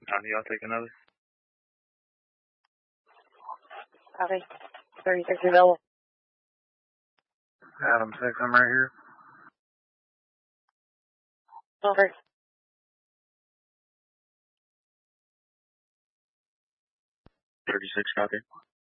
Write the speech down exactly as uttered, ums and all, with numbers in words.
Copy, I'll take another. Copy. thirty-six available. Adam six, I'm right here. Over. thirty-six, copy.